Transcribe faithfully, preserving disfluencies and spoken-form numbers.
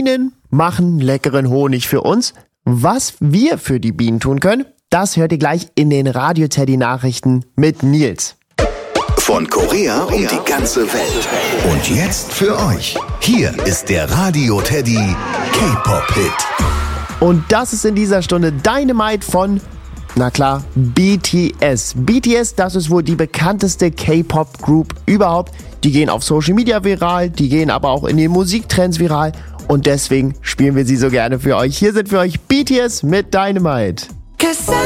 Bienen machen leckeren Honig für uns. Was wir für die Bienen tun können, das hört ihr gleich in den Radio-Teddy-Nachrichten mit Nils. Von Korea um die ganze Welt. Und jetzt für euch. Hier ist der Radio-Teddy K-Pop-Hit. Und das ist in dieser Stunde Dynamite von, na klar, B T S. B T S, das ist wohl die bekannteste K-Pop-Group überhaupt. Die gehen auf Social Media viral, die gehen aber auch in den Musiktrends viral. Und deswegen spielen wir sie so gerne für euch. Hier sind für euch B T S mit Dynamite. Cause